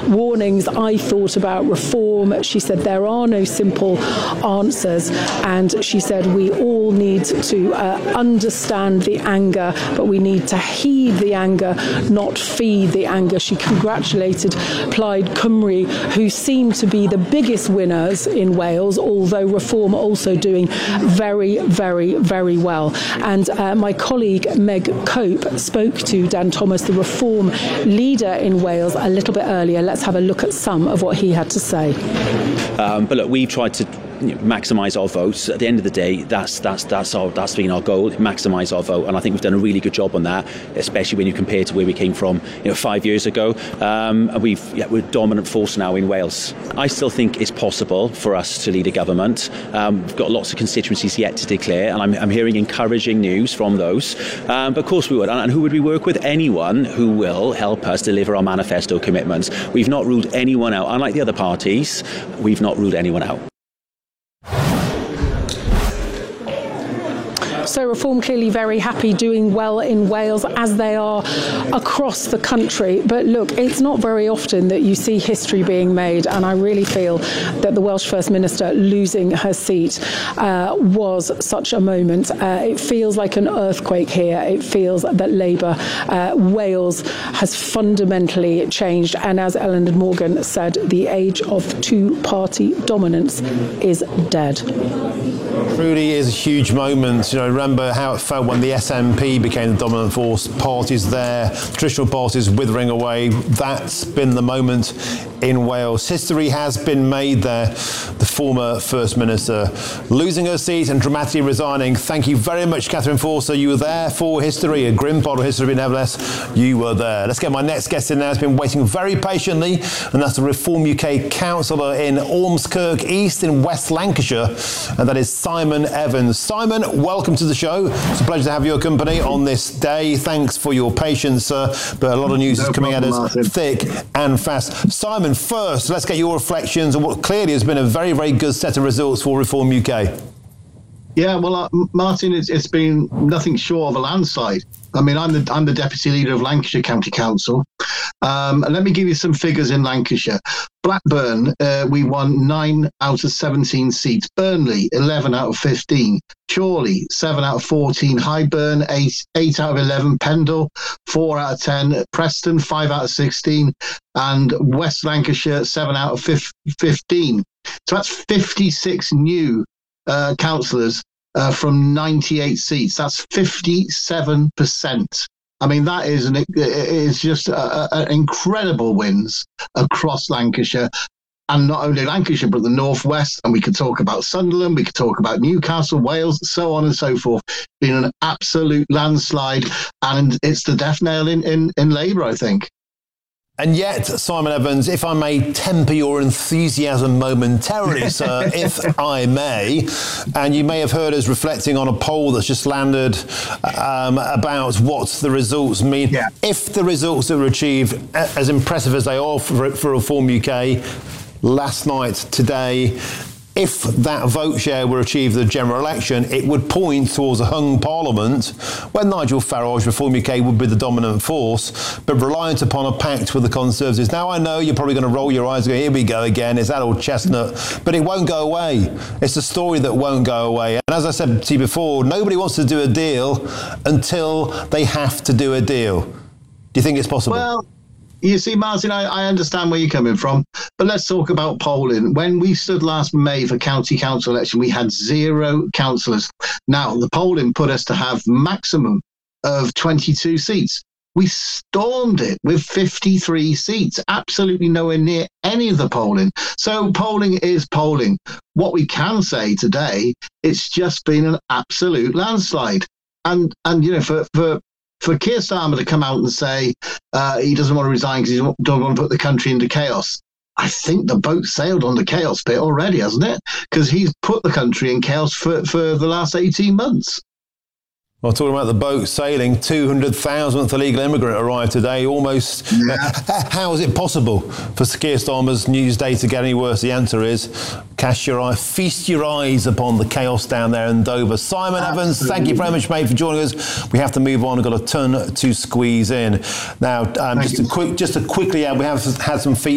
warnings I thought about reform. She said there are no simple answers, and she said we all need to understand the anger, but we need to heed the anger, not feed the anger. She congratulated Plaid Cymru, who seem to be the biggest winners in Wales, although Reform are also doing very, very, very well. And my colleague Meg Cope spoke to Dan Thomas, the Reform leader in Wales, a little bit earlier. Let's have a look at some of what he had to say. But look, we've tried to maximise our votes. At the end of the day, that's been our goal, maximise our vote, and I think we've done a really good job on that, especially when you compare to where we came from 5 years ago. And we're a dominant force now in Wales. I still think it's possible for us to lead a government. We've got lots of constituencies yet to declare, and I'm hearing encouraging news from those. But of course we would. And who would we work with? Anyone who will help us deliver our manifesto commitments. We've not ruled anyone out. Unlike the other parties, we've not ruled anyone out. So Reform clearly very happy, doing well in Wales, as they are across the country. But look, it's not very often that you see history being made, and I really feel that the Welsh First Minister losing her seat was such a moment. It feels like an earthquake here. It feels that Labour, Wales has fundamentally changed, and as Ellen Morgan said, the age of two-party dominance is dead. Truly is a huge moment. Remember how it felt when the SNP became the dominant force. Parties there, traditional parties withering away. That's been the moment in Wales. History has been made there. The former First Minister losing her seat and dramatically resigning. Thank you very much, Catherine Forster. You were there for history, a grim part of history, but nevertheless, you were there. Let's get my next guest in now. Has been waiting very patiently, and that's the Reform UK councillor in Ormskirk East in West Lancashire, and that is Simon Evans. Simon, welcome to the show. It's a pleasure to have your company on this day. Thanks for your patience, sir, but a lot of news is coming at us thick and fast. Simon, first, let's get your reflections on what clearly has been a very, very good set of results for Reform UK. Yeah, well, Martin, it's been nothing short of a landslide. I mean, I'm the deputy leader of Lancashire County Council. And let me give you some figures in Lancashire. Blackburn, we won 9 out of 17 seats. Burnley, 11 out of 15. Chorley, 7 out of 14. Highburn, 8 out of 11. Pendle, 4 out of 10. Preston, 5 out of 16. And West Lancashire, 7 out of 15. So that's 56 new councillors from 98 seats. That's 57%. I mean, that is just incredible wins across Lancashire, and not only Lancashire, but the Northwest. And we could talk about Sunderland, we could talk about Newcastle, Wales, so on and so forth. Been an absolute landslide, and it's the death nail in Labour, I think. And yet, Simon Evans, if I may temper your enthusiasm momentarily, sir, if I may, and you may have heard us reflecting on a poll that's just landed about what the results mean. Yeah. If the results that were achieved, as impressive as they are for Reform UK, last night, today, if that vote share were achieved in the general election, it would point towards a hung parliament where Nigel Farage, Reform UK, would be the dominant force, but reliant upon a pact with the Conservatives. Now, I know you're probably going to roll your eyes and go, here we go again, is that old chestnut? But it won't go away. It's a story that won't go away. And as I said to you before, nobody wants to do a deal until they have to do a deal. Do you think it's possible? Well, you see, Martin, I understand where you're coming from, but let's talk about polling. When we stood last May for county council election, we had 0 councillors. Now, the polling put us to have maximum of 22 seats. We stormed it with 53 seats, absolutely nowhere near any of the polling. So polling is polling. What we can say today, it's just been an absolute landslide. And for Keir Starmer to come out and say he doesn't want to resign because he don't want to put the country into chaos, I think the boat sailed on the chaos bit already, hasn't it? Because he's put the country in chaos for the last 18 months. Well, talking about the boat sailing, 200,000th illegal immigrant arrived today, almost. Yeah. How is it possible for Keir Starmer's Newsday to get any worse? The answer is, feast your eyes upon the chaos down there in Dover. Simon Evans, thank you very much, mate, for joining us. We have to move on. We've got a ton to squeeze in. Now, just to quickly add, we have had some feedback